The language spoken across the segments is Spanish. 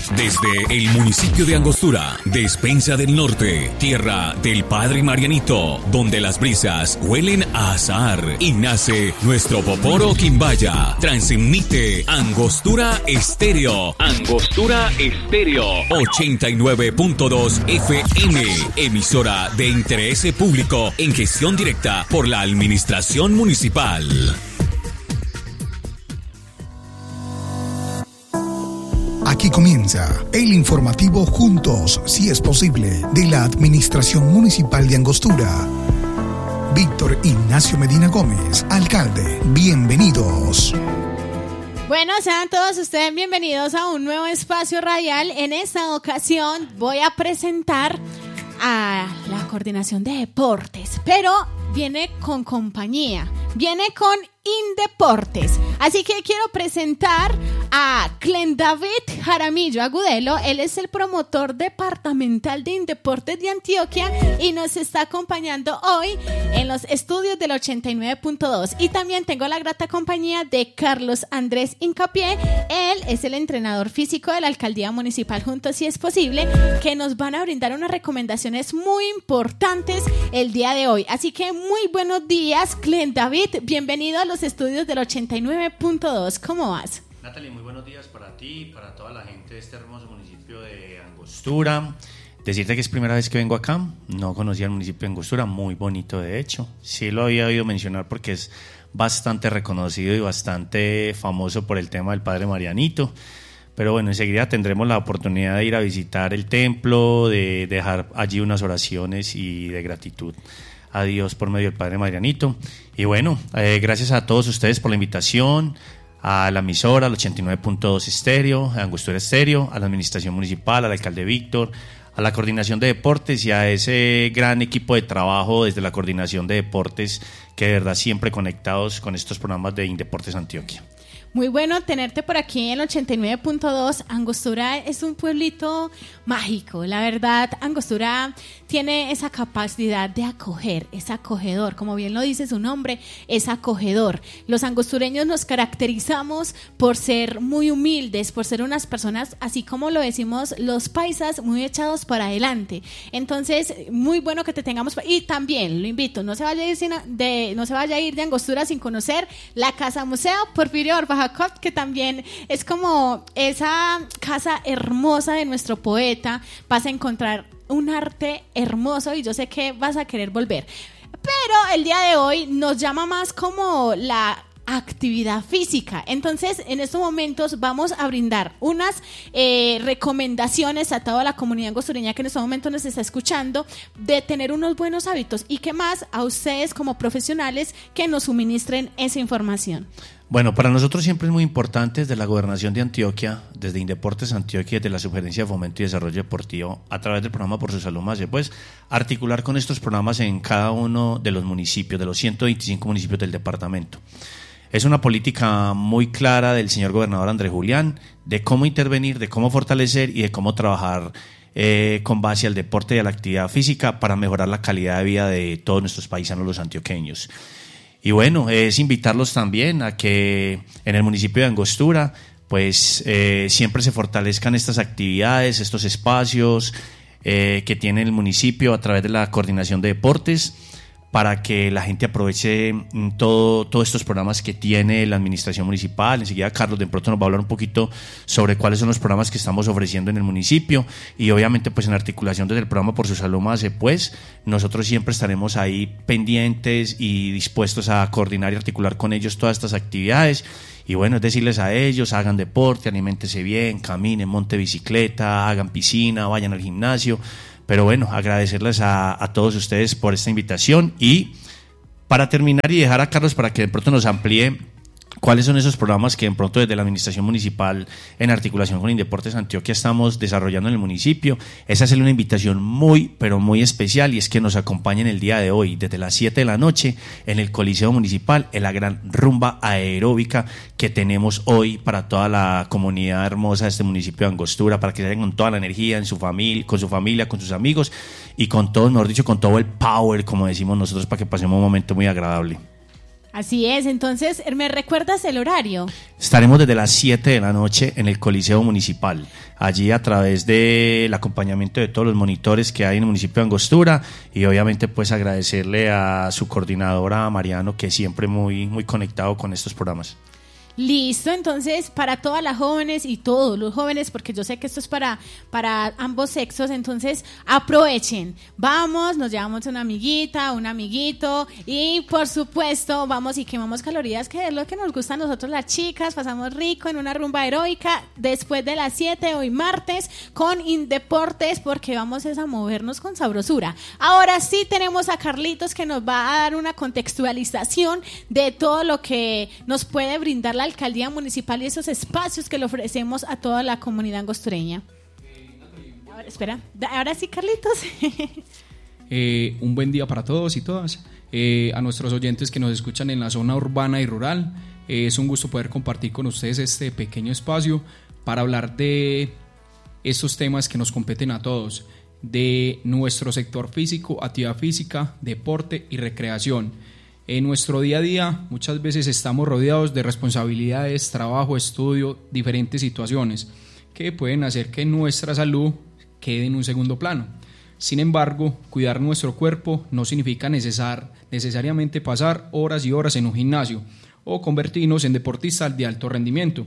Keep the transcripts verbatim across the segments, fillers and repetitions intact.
Desde el municipio de Angostura, Despensa del Norte, tierra del Padre Marianito, donde las brisas huelen a azahar y nace nuestro Poporo Quimbaya. Transmite Angostura Estéreo. Angostura Estéreo. ochenta y nueve punto dos F M. Emisora de interés público en gestión directa por la Administración Municipal. Aquí comienza el informativo Juntos, si es posible, de la Administración Municipal de Angostura. Víctor Ignacio Medina Gómez, alcalde, bienvenidos. Bueno, sean todos ustedes bienvenidos a un nuevo espacio radial. En esta ocasión voy a presentar a la Coordinación de Deportes, pero viene con compañía, viene con Indeportes. Así que quiero presentar a Clen David Jaramillo Agudelo. Él es el promotor departamental de Indeportes de Antioquia y nos está acompañando hoy en los estudios del ochenta y nueve punto dos. Y también tengo la grata compañía de Carlos Andrés Incapié. Él es el entrenador físico de la Alcaldía Municipal Juntos si es posible, que nos van a brindar unas recomendaciones muy importantes el día de hoy. Así que muy buenos días, Clen David. Bienvenido a los estudios del ochenta y nueve punto dos. ¿Cómo vas? Natalie, muy buenos días para ti y para toda la gente de este hermoso municipio de Angostura. Decirte que es primera vez que vengo acá, no conocía el municipio de Angostura, muy bonito de hecho. Sí lo había oído mencionar porque es bastante reconocido y bastante famoso por el tema del Padre Marianito. Pero bueno, enseguida tendremos la oportunidad de ir a visitar el templo, de dejar allí unas oraciones y de gratitud a Dios por medio del Padre Marianito. Y bueno, eh, gracias a todos ustedes por la invitación, a la emisora, al ochenta y nueve punto dos Estéreo, a Angostura Estéreo, a la Administración Municipal, al alcalde Víctor, a la Coordinación de Deportes y a ese gran equipo de trabajo desde la Coordinación de Deportes que de verdad siempre conectados con estos programas de Indeportes Antioquia. Muy bueno tenerte por aquí en el ochenta y nueve punto dos. Angostura es un pueblito mágico. La verdad, Angostura tiene esa capacidad de acoger, es acogedor. Como bien lo dice su nombre, es acogedor. Los angostureños nos caracterizamos por ser muy humildes, por ser unas personas, así como lo decimos los paisas, muy echados para adelante. Entonces, muy bueno que te tengamos. Y también lo invito, no se vaya a ir, sin, de, no se vaya a ir de Angostura sin conocer la Casa Museo Porfirio Orbajacot, que también es como esa casa hermosa de nuestro poeta. Vas a encontrar un arte hermoso y yo sé que vas a querer volver. Pero el día de hoy nos llama más como la actividad física. Entonces, en estos momentos vamos a brindar unas eh, recomendaciones a toda la comunidad angostureña que en estos momentos nos está escuchando, de tener unos buenos hábitos y que más a ustedes como profesionales que nos suministren esa información. Bueno, para nosotros siempre es muy importante desde la Gobernación de Antioquia, desde Indeportes Antioquia, desde la Sugerencia de Fomento y Desarrollo Deportivo, a través del programa Por Su Salud Más, pues articular con estos programas en cada uno de los municipios, de los ciento veinticinco municipios del departamento. Es una política muy clara del señor gobernador Andrés Julián de cómo intervenir, de cómo fortalecer y de cómo trabajar eh, con base al deporte y a la actividad física para mejorar la calidad de vida de todos nuestros paisanos los antioqueños. Y bueno, es invitarlos también a que en el municipio de Angostura pues eh, siempre se fortalezcan estas actividades, estos espacios eh, que tiene el municipio a través de la Coordinación de Deportes, para que la gente aproveche todo, todos estos programas que tiene la administración municipal. Enseguida Carlos de pronto nos va a hablar un poquito sobre cuáles son los programas que estamos ofreciendo en el municipio y obviamente pues en articulación desde el programa Por Su Salud Más, pues nosotros siempre estaremos ahí pendientes y dispuestos a coordinar y articular con ellos todas estas actividades. Y bueno, es decirles a ellos, hagan deporte, aliméntense bien, caminen, monten bicicleta, hagan piscina, vayan al gimnasio. Pero bueno, agradecerles a, a todos ustedes por esta invitación y para terminar y dejar a Carlos para que de pronto nos amplíe cuáles son esos programas que de pronto desde la administración municipal en articulación con Indeportes Antioquia estamos desarrollando en el municipio. Esa es una invitación muy, pero muy especial y es que nos acompañen el día de hoy desde las siete de la noche en el Coliseo Municipal en la gran rumba aeróbica que tenemos hoy para toda la comunidad hermosa de este municipio de Angostura, para que se vayan con toda la energía en su familia, con su familia, con sus amigos y con todo, mejor dicho, con todo el power, como decimos nosotros, para que pasemos un momento muy agradable. Así es, entonces, ¿me recuerdas el horario? Estaremos desde las siete de la noche en el Coliseo Municipal, allí a través del acompañamiento de todos los monitores que hay en el municipio de Angostura, y obviamente pues agradecerle a su coordinadora Mariano, que siempre muy, muy conectado con estos programas. Listo, entonces para todas las jóvenes y todos los jóvenes, porque yo sé que esto es para, para ambos sexos, entonces aprovechen, vamos, nos llevamos una amiguita, un amiguito y por supuesto vamos y quemamos calorías, que es lo que nos gusta a nosotros las chicas, pasamos rico en una rumba heroica después de las siete hoy martes con Indeportes, porque vamos es a movernos con sabrosura. Ahora sí tenemos a Carlitos que nos va a dar una contextualización de todo lo que nos puede brindar la alcaldía municipal y esos espacios que le ofrecemos a toda la comunidad angostureña. Ahora, espera, ahora sí, Carlitos. eh, un buen día para todos y todas. Eh, a nuestros oyentes que nos escuchan en la zona urbana y rural, eh, es un gusto poder compartir con ustedes este pequeño espacio para hablar de estos temas que nos competen a todos, de nuestro sector físico, actividad física, deporte y recreación. En nuestro día a día muchas veces estamos rodeados de responsabilidades, trabajo, estudio, diferentes situaciones que pueden hacer que nuestra salud quede en un segundo plano. Sin embargo, cuidar nuestro cuerpo no significa necesar, necesariamente pasar horas y horas en un gimnasio o convertirnos en deportistas de alto rendimiento.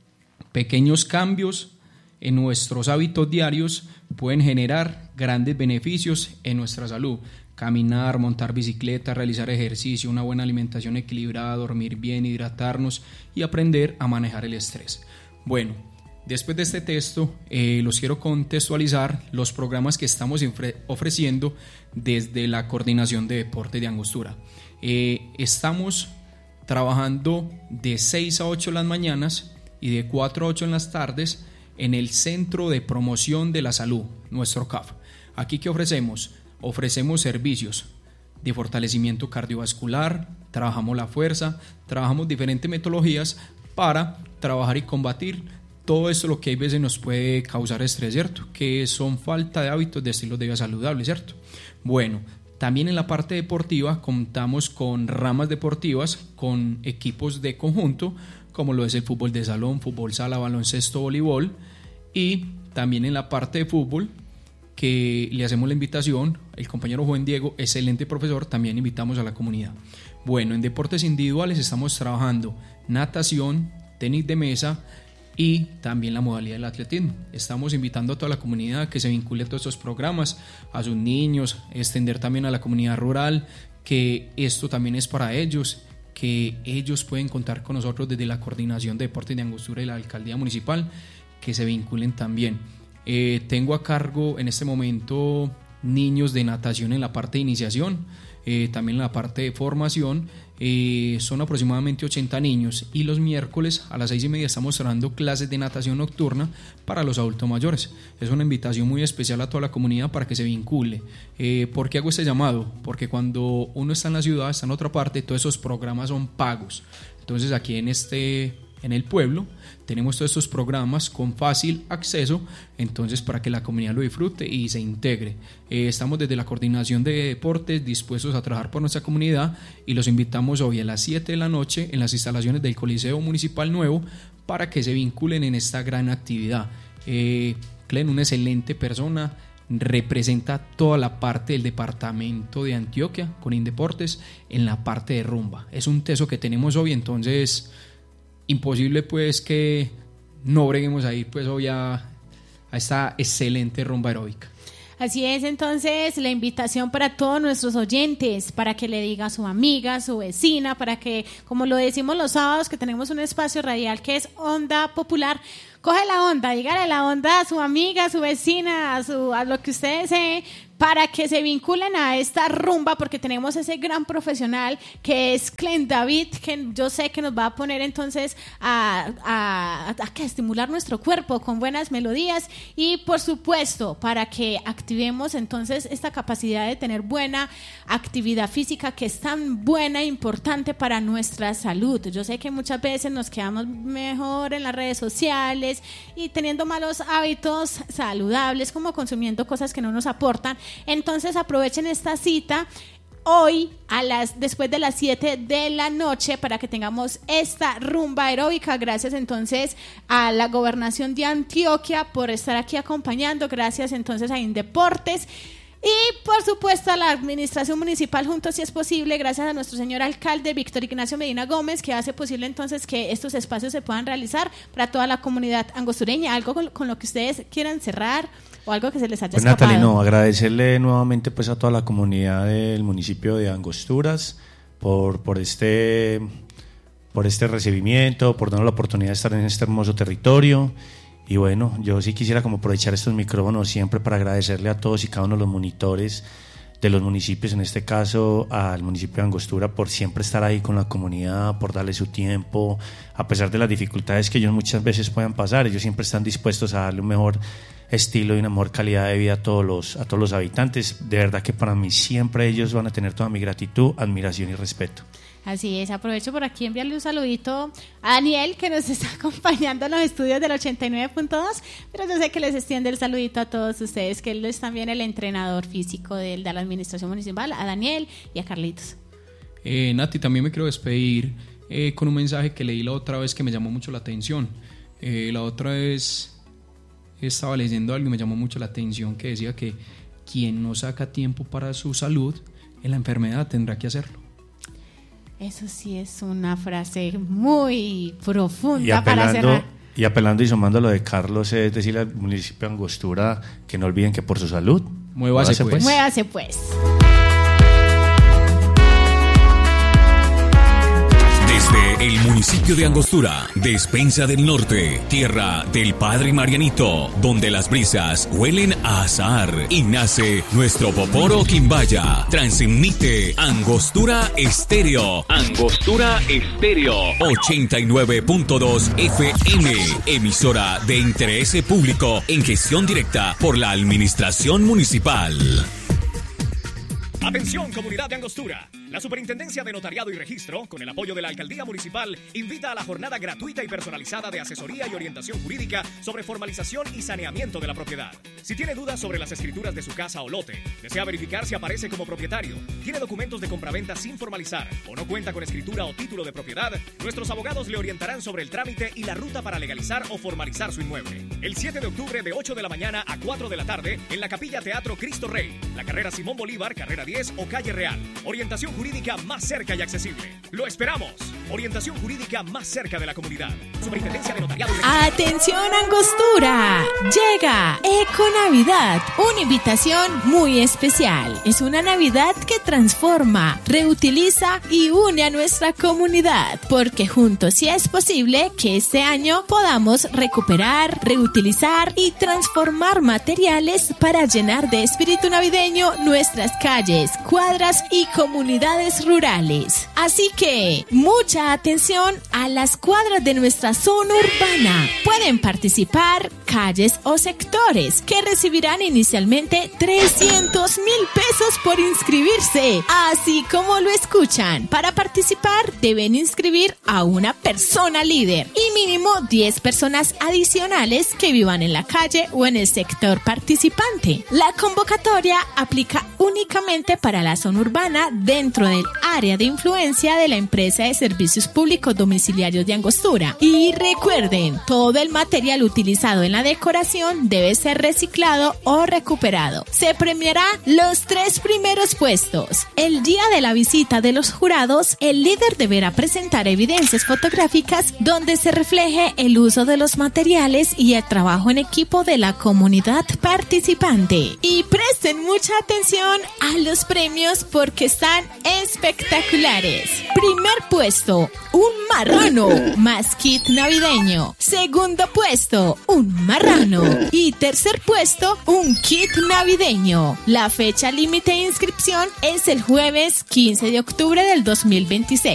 Pequeños cambios en nuestros hábitos diarios pueden generar grandes beneficios en nuestra salud. Caminar, montar bicicleta, realizar ejercicio, una buena alimentación equilibrada, dormir bien, hidratarnos y aprender a manejar el estrés. Bueno, después de este texto, eh, los quiero contextualizar los programas que estamos ofreciendo desde la Coordinación de Deporte de Angostura. Eh, estamos trabajando de seis a ocho en las mañanas y de cuatro a ocho en las tardes en el Centro de Promoción de la Salud, nuestro C A F. Aquí, ¿qué ofrecemos? Ofrecemos servicios de fortalecimiento cardiovascular, trabajamos la fuerza, trabajamos diferentes metodologías para trabajar y combatir todo esto lo que hay veces nos puede causar estrés, ¿cierto? Que son falta de hábitos de estilos de vida saludables, ¿cierto? Bueno, también en la parte deportiva contamos con ramas deportivas, con equipos de conjunto, como lo es el fútbol de salón, fútbol sala, baloncesto, voleibol, y también en la parte de fútbol, que le hacemos la invitación, el compañero Juan Diego, excelente profesor, también invitamos a la comunidad. Bueno, en deportes individuales estamos trabajando natación, tenis de mesa y también la modalidad del atletismo. Estamos invitando a toda la comunidad que se vincule a todos estos programas, a sus niños, extender también a la comunidad rural, que esto también es para ellos, que ellos pueden contar con nosotros desde la Coordinación de Deportes de Angostura y la Alcaldía Municipal, que se vinculen también. Eh, tengo a cargo en este momento niños de natación en la parte de iniciación, eh, también en la parte de formación, eh, son aproximadamente ochenta niños, y los miércoles a las seis y media estamos dando clases de natación nocturna para los adultos mayores. Es una invitación muy especial a toda la comunidad para que se vincule. Eh, ¿Por qué hago este llamado? Porque cuando uno está en la ciudad, está en otra parte, todos esos programas son pagos. Entonces aquí en este... en el pueblo tenemos todos estos programas con fácil acceso, entonces para que la comunidad lo disfrute y se integre. Eh, estamos desde la Coordinación de Deportes dispuestos a trabajar por nuestra comunidad, y los invitamos hoy a las siete de la noche en las instalaciones del Coliseo Municipal Nuevo para que se vinculen en esta gran actividad. Eh, Clen, una excelente persona, representa toda la parte del departamento de Antioquia con Indeportes en la parte de rumba. Es un teso que tenemos hoy, entonces imposible pues que no breguemos ahí pues hoy a, a esta excelente rumba aeróbica. Así es, entonces la invitación para todos nuestros oyentes, para que le diga a su amiga, a su vecina, para que, como lo decimos los sábados, que tenemos un espacio radial que es Onda Popular, coge la onda, dígale la onda a su amiga, a su vecina, a, su, a lo que usted desee, para que se vinculen a esta rumba, porque tenemos ese gran profesional que es Clen David, que yo sé que nos va a poner entonces a, a, a, a estimular nuestro cuerpo con buenas melodías, y por supuesto para que activemos entonces esta capacidad de tener buena actividad física, que es tan buena e importante para nuestra salud. Yo sé que muchas veces nos quedamos mejor en las redes sociales y teniendo malos hábitos saludables, como consumiendo cosas que no nos aportan. Entonces aprovechen esta cita hoy a las después de las siete de la noche para que tengamos esta rumba aeróbica. Gracias entonces a la Gobernación de Antioquia por estar aquí acompañando. Gracias entonces a Indeportes. Y por supuesto a la administración municipal junto si es posible, gracias a nuestro señor alcalde Víctor Ignacio Medina Gómez, que hace posible entonces que estos espacios se puedan realizar para toda la comunidad angostureña. ¿Algo con, con lo que ustedes quieran cerrar o algo que se les haya pues escapado? Natalie, no, agradecerle nuevamente pues a toda la comunidad del municipio de Angosturas por, por este por este recibimiento, por darnos la oportunidad de estar en este hermoso territorio. Y bueno, yo sí quisiera como aprovechar estos micrófonos siempre para agradecerle a todos y cada uno de los monitores de los municipios, en este caso al municipio de Angostura, por siempre estar ahí con la comunidad, por darle su tiempo, a pesar de las dificultades que ellos muchas veces puedan pasar, ellos siempre están dispuestos a darle un mejor estilo y una mejor calidad de vida a todos los, a todos los habitantes. De verdad que para mí siempre ellos van a tener toda mi gratitud, admiración y respeto. Así es, aprovecho por aquí enviarle un saludito a Daniel, que nos está acompañando en los estudios del ochenta y nueve punto dos, pero yo sé que les extiende el saludito a todos ustedes, que él es también el entrenador físico de, de la administración municipal, a Daniel y a Carlitos. Eh, Nati, también me quiero despedir eh, con un mensaje que leí la otra vez que me llamó mucho la atención. Eh, la otra vez estaba leyendo algo y me llamó mucho la atención, que decía que quien no saca tiempo para su salud, en la enfermedad tendrá que hacerlo. Eso sí es una frase muy profunda y apelando, para cerrar. Y apelando y sumando lo de Carlos, es decirle al municipio de Angostura que no olviden que por su salud, muévase, muévase pues. Muévase pues. Desde el municipio de Angostura, Despensa del Norte, tierra del Padre Marianito, donde las brisas huelen a azahar y nace nuestro Poporo Quimbaya. Transmite Angostura Estéreo. Angostura Estéreo. ochenta y nueve punto dos F M. Emisora de interés público en gestión directa por la Administración Municipal. Atención, comunidad de Angostura. La Superintendencia de Notariado y Registro, con el apoyo de la Alcaldía Municipal, invita a la jornada gratuita y personalizada de asesoría y orientación jurídica sobre formalización y saneamiento de la propiedad. Si tiene dudas sobre las escrituras de su casa o lote, desea verificar si aparece como propietario, tiene documentos de compraventa sin formalizar o no cuenta con escritura o título de propiedad, nuestros abogados le orientarán sobre el trámite y la ruta para legalizar o formalizar su inmueble. El siete de octubre de ocho de la mañana a cuatro de la tarde en la Capilla Teatro Cristo Rey, la carrera Simón Bolívar, carrera diez o calle Real. Orientación jurídica más cerca y accesible. ¡Lo esperamos! Orientación jurídica más cerca de la comunidad. Superintendencia de Notariado y Registro. ¡Atención, Angostura! Llega Econavidad, una invitación muy especial. Es una Navidad que transforma, reutiliza y une a nuestra comunidad, porque juntos sí es posible que este año podamos recuperar, reutilizar y transformar materiales para llenar de espíritu navideño nuestras calles, cuadras y comunidades rurales. Así que, mucha atención a las cuadras de nuestra zona urbana. Pueden participar calles o sectores que recibirán inicialmente trescientos mil pesos por inscribirse, así como lo escuchan. Para participar deben inscribir a una persona líder y mínimo diez personas adicionales que vivan en la calle o en el sector participante. La convocatoria aplica únicamente para la zona urbana dentro del área de influencia de la empresa de servicios públicos domiciliarios de Angostura. Y recuerden, todo el material utilizado en la decoración debe ser reciclado o recuperado. Se premiará los tres primeros puestos. El día de la visita de los jurados, el líder deberá presentar evidencias fotográficas donde se refleje el uso de los materiales y el trabajo en equipo de la comunidad participante. Y presten mucha atención a los premios porque están espectaculares. Primer puesto, un marrano más kit navideño. Segundo puesto, un marrano. Y tercer puesto, un kit navideño. La fecha límite de inscripción es el jueves quince de octubre del dos mil veintiséis.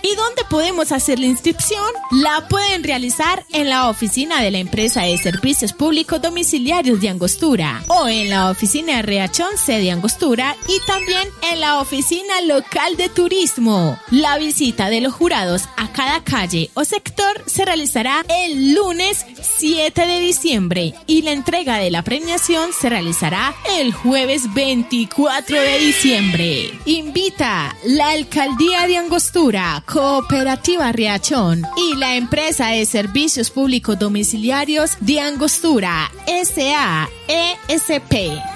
¿Y dónde podemos hacer la inscripción? La pueden realizar en la oficina de la empresa de servicios públicos domiciliarios de Angostura o en la oficina de Riachón, sede Angostura, y también en la oficina local de turismo. La visita de los jurados a cada calle o sector se realizará el lunes siete de diciembre y la entrega de la premiación se realizará el jueves veinticuatro de diciembre. Invita la Alcaldía de Angostura, Cooperativa Riachón y la empresa de servicios públicos domiciliarios de Angostura, S A E S P.